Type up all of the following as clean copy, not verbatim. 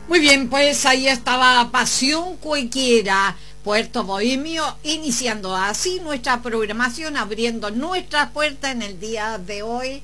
Muy bien, pues ahí estaba Pasión Cuequiera, Puerto Bohemio, iniciando así nuestra programación, abriendo nuestras puertas en el día de hoy,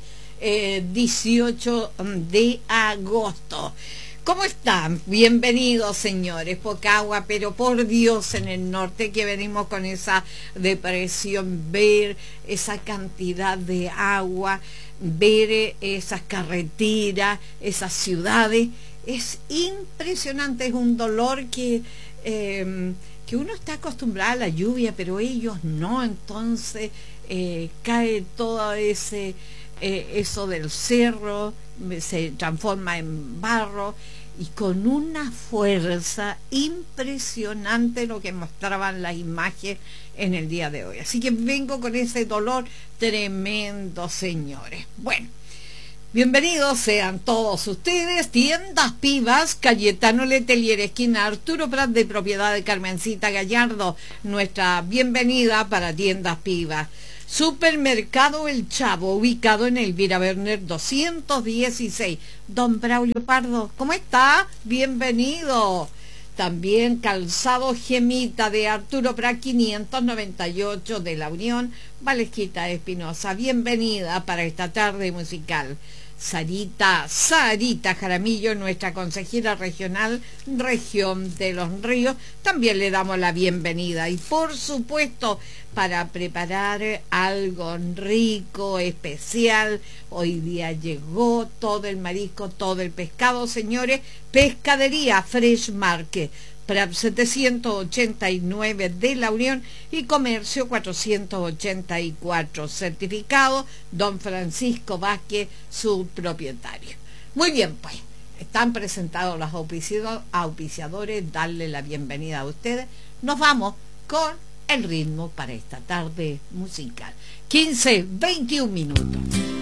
18 de agosto. ¿Cómo están? Bienvenidos, señores. Poca agua, pero por Dios, en el norte que venimos con esa depresión, ver esa cantidad de agua, ver esas carreteras, esas ciudades, es impresionante. Es un dolor que uno está acostumbrado a la lluvia, pero ellos no. Entonces cae todo eso del cerro, se transforma en barro y con una fuerza impresionante, lo que mostraban las imágenes en el día de hoy. Así que vengo con ese dolor tremendo, señores. Bueno, bienvenidos sean todos ustedes. Tiendas Pivas, Cayetano Letelier, esquina Arturo Prat, de propiedad de Carmencita Gallardo. Nuestra bienvenida para Tiendas Pivas. Supermercado El Chavo, ubicado en Elvira Werner 216. Don Braulio Pardo, ¿cómo está? Bienvenido. También Calzado Gemita de Arturo Prat 598 de La Unión, Valesquita Espinosa. Bienvenida para esta tarde musical. Sarita Jaramillo, nuestra consejera regional, región de Los Ríos, también le damos la bienvenida. Y por supuesto, para preparar algo rico, especial, hoy día llegó todo el marisco, todo el pescado, señores. Pescadería Fresh Market, PRAP 789 de La Unión y Comercio 484, certificado Don Francisco Vázquez, su propietario. Muy bien, pues están presentados los auspiciadores, darle la bienvenida a ustedes. Nos vamos con el ritmo para esta tarde musical. 15, 21 minutos.